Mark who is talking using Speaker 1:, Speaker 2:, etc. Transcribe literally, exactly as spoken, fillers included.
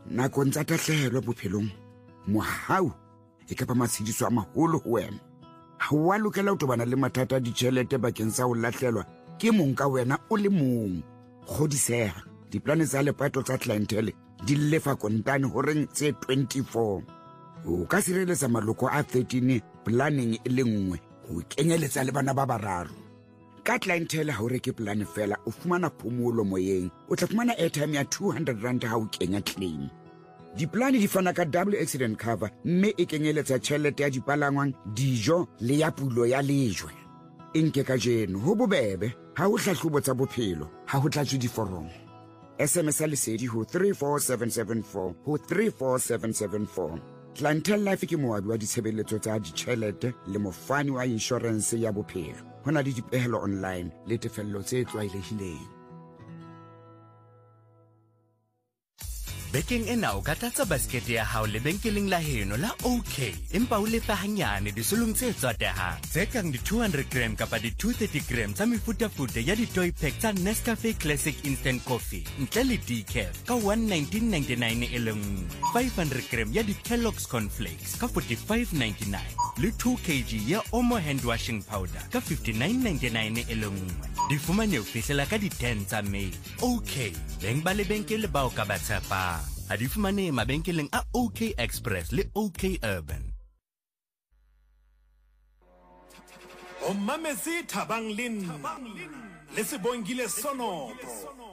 Speaker 1: nakong tsa tahlehelo bophelong mohau e ka ba matshediso a maholo ho wena. Ha wa lokela ho tobana le mathata a ditjhelete bakeng sa ho lahlelwa ke mong ka wena o le mong. Kgodiseha, diplane tsa lepato tsa clientele di lefa kontane horeng tse twenty-four. O ka sireletsa maloko a thirteen planning e le nngwe ho kenyeletsa le bana ba bararo. Ka clientele ha o reke plan fela o fumana phomolo moyeng, o tla fumana airtime ya two hundred rand ha o kenya claim. Diplane di fana ka double accident cover mme e kenyeletsa tjhelete ya dipalangwang, dijo le ya pulo ya lejwe. Enke ka jeno ho bobebe ha o hlahlobo tsa bophelo ha ho tlatswe diforomo. S M S lesedi ho three four seven seven four ho three four seven seven four. Clientele Life ke moabi wa ditshebeletso tsa ditjhelete le mofani wa insurance ya bophelo. Hona le dipehelo online le tefello tse tlwaelehileng.
Speaker 2: Bekeng ena o ka tlatsa basket ya hao lebenkeleng la heno la OK empa o lefa hanyane disolong tse tswatehang tse kang di two hundred gram kapa di two thirty gram tsa mefutafuta ya di-toy pack tsa Nescafe Classic Instant Coffee ntle le decaf ka one nineteen ninety-nine e le nngwe, five hundred gram ya di-Kellogg's Cornflakes ka forty-five ninety-nine le two kilograms ya Omo hand washing powder ka fifty-nine ninety-nine e le nngwe. Di fumane ho fihlela ka di ten tsa May. OK, beng ba lebenkele bao ka ba tshepang. Ha di fumane mabenkeleng a OK Express le OK Urban.
Speaker 3: O mamezi Thabang Lin le Sebongile Sonopo.